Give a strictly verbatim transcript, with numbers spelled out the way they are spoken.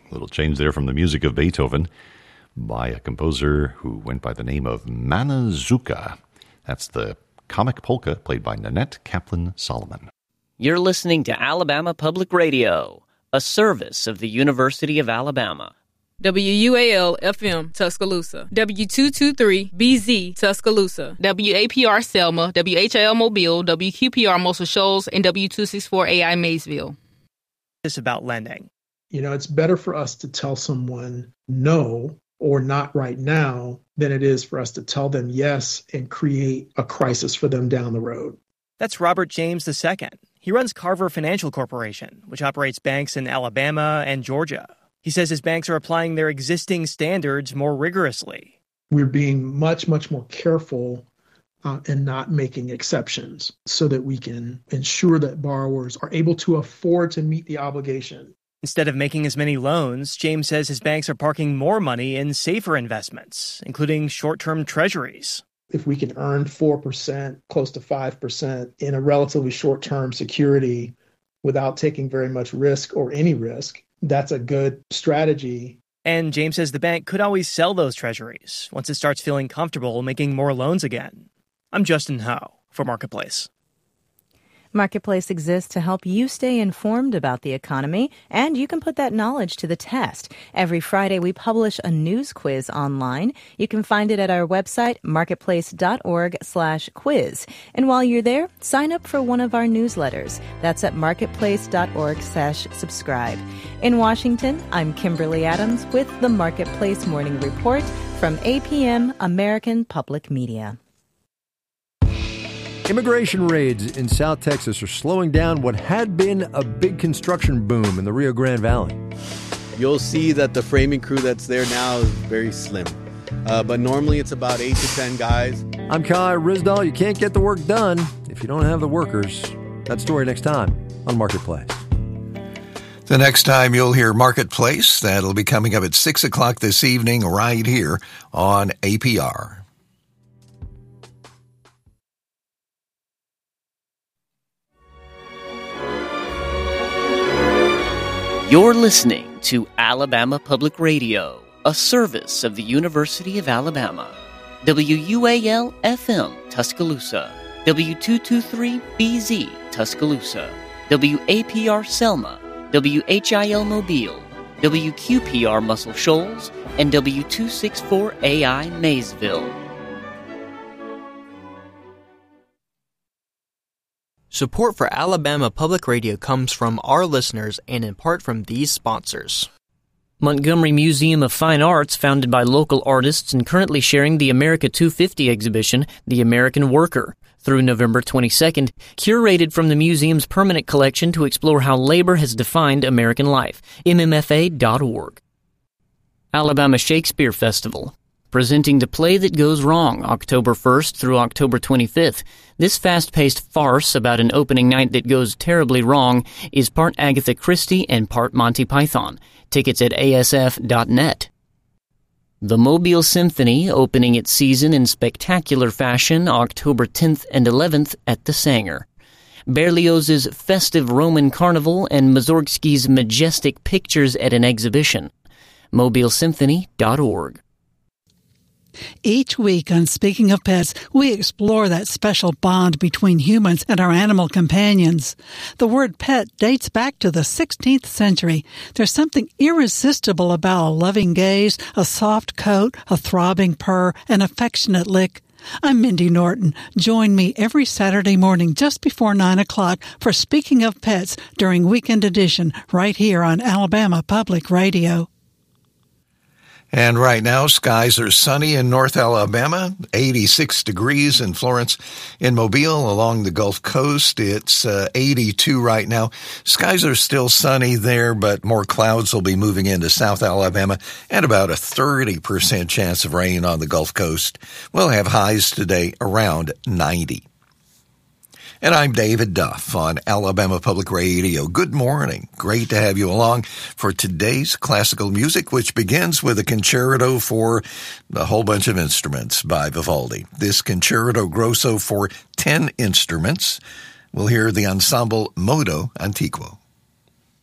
A little change there from the music of Beethoven by a composer who went by the name of Manazuka. That's the comic polka played by Nanette Kaplan-Solomon. You're listening to Alabama Public Radio, a service of the University of Alabama. W U A L F M Tuscaloosa, W two twenty-three B Z Tuscaloosa, W A P R Selma, W H I L Mobile, W Q P R Muscle Shoals, and W two sixty-four A I Maysville. This about lending. You know, it's better for us to tell someone no or not right now than it is for us to tell them yes and create a crisis for them down the road. That's Robert James the Second. He runs Carver Financial Corporation, which operates banks in Alabama and Georgia. He says his banks are applying their existing standards more rigorously. We're being much, much more careful uh, and not making exceptions so that we can ensure that borrowers are able to afford to meet the obligation. Instead of making as many loans, James says his banks are parking more money in safer investments, including short-term treasuries. If we can earn four percent, close to five percent in a relatively short-term security without taking very much risk or any risk, that's a good strategy. And James says the bank could always sell those treasuries once it starts feeling comfortable making more loans again. I'm Justin Howe for Marketplace. Marketplace exists to help you stay informed about the economy, and you can put that knowledge to the test. Every Friday, we publish a news quiz online. You can find it at our website, marketplace.org slash quiz. And while you're there, sign up for one of our newsletters. That's at marketplace.org slash subscribe. In Washington, I'm Kimberly Adams with the Marketplace Morning Report from A P M American Public Media. Immigration raids in South Texas are slowing down what had been a big construction boom in the Rio Grande Valley. You'll see that the framing crew that's there now is very slim. Uh, but normally it's about eight to ten guys. I'm Kai Rizdal. You can't get the work done if you don't have the workers. That story next time on Marketplace. The next time you'll hear Marketplace, that'll be coming up at six o'clock this evening right here on A P R. You're listening to Alabama Public Radio, a service of the University of Alabama. W U A L F M Tuscaloosa, W two twenty-three B Z Tuscaloosa, W A P R Selma, W H I L Mobile, W Q P R Muscle Shoals, and W two sixty-four A I Maysville. Support for Alabama Public Radio comes from our listeners and in part from these sponsors. Montgomery Museum of Fine Arts, founded by local artists and currently sharing the America two fifty exhibition, The American Worker, through November twenty-second, curated from the museum's permanent collection to explore how labor has defined American life. M M F A dot org. Alabama Shakespeare Festival, presenting The Play That Goes Wrong, October first through October twenty-fifth. This fast-paced farce about an opening night that goes terribly wrong is part Agatha Christie and part Monty Python. Tickets at A S F dot net. The Mobile Symphony, opening its season in spectacular fashion October tenth and eleventh at the Sanger. Berlioz's Festive Roman Carnival and Mussorgsky's Majestic Pictures at an Exhibition. mobile symphony dot org. Each week on Speaking of Pets, we explore that special bond between humans and our animal companions. The word pet dates back to the sixteenth century. There's something irresistible about a loving gaze, a soft coat, a throbbing purr, an affectionate lick. I'm Mindy Norton. Join me every Saturday morning just before nine o'clock for Speaking of Pets during Weekend Edition right here on Alabama Public Radio. And right now, skies are sunny in North Alabama, eighty-six degrees in Florence. In Mobile, along the Gulf Coast, it's uh, eighty-two right now. Skies are still sunny there, but more clouds will be moving into South Alabama, and about a thirty percent chance of rain on the Gulf Coast. We'll have highs today around ninety. And I'm David Duff on Alabama Public Radio. Good morning. Great to have you along for today's classical music, which begins with a concerto for a whole bunch of instruments by Vivaldi. This concerto grosso for ten instruments. We'll hear the ensemble Modo Antiquo.